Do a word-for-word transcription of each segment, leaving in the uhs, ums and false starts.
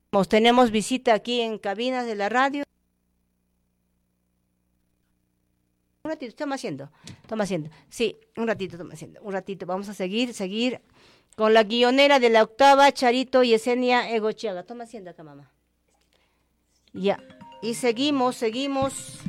Tenemos visita aquí en cabinas de la radio. Un ratito, estamos haciendo, estamos haciendo. Sí, un ratito, estamos haciendo, un ratito. Vamos a seguir, seguir con la guionera de la octava, Charito Yesenia Egochiaga. Toma haciendo acá, mamá. Ya, y seguimos, seguimos,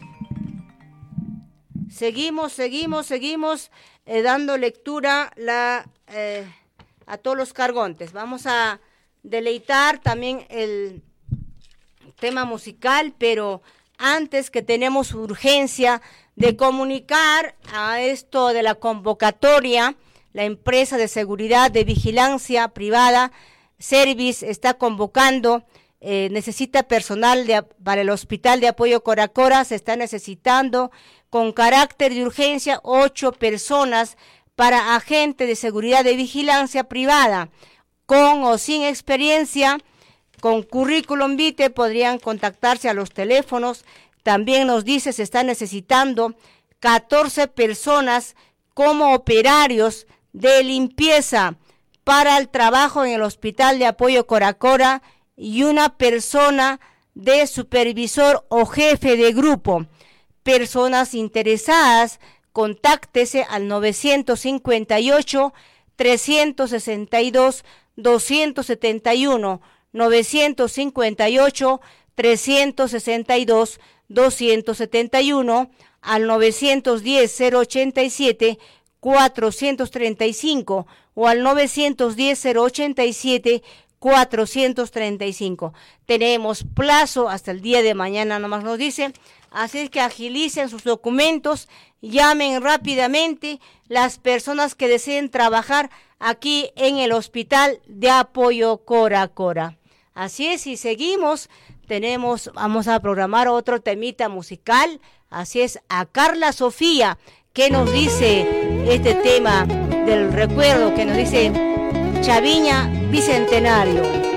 seguimos, seguimos, seguimos eh, dando lectura la, eh, a todos los cargontes. Vamos a deleitar también el tema musical, pero antes que tenemos urgencia de comunicar a esto de la convocatoria, la empresa de seguridad de vigilancia privada, Service, está convocando, eh, necesita personal de, para el Hospital de Apoyo Coracora, se está necesitando con carácter de urgencia ocho personas para agente de seguridad de vigilancia privada, con o sin experiencia, con currículum vitae, podrían contactarse a los teléfonos. También nos dice se está necesitando catorce personas como operarios de limpieza para el trabajo en el Hospital de Apoyo Coracora y una persona de supervisor o jefe de grupo. Personas interesadas, contáctese al novecientos cincuenta y ocho, trescientos sesenta y dos, doscientos setenta y uno, novecientos cincuenta y ocho, trescientos sesenta y dos, doscientos setenta y uno, al novecientos diez, cero ochenta y siete, cuatrocientos treinta y cinco o al novecientos diez, cero ochenta y siete, cuatrocientos treinta y cinco. Tenemos plazo hasta el día de mañana, nomás nos dice, así es que agilicen sus documentos, llamen rápidamente las personas que deseen trabajar aquí en el Hospital de Apoyo Coracora. Así es, y seguimos, tenemos, vamos a programar otro temita musical, así es, a Carla Sofía, que nos dice este tema del recuerdo, que nos dice Chaviña Bicentenario.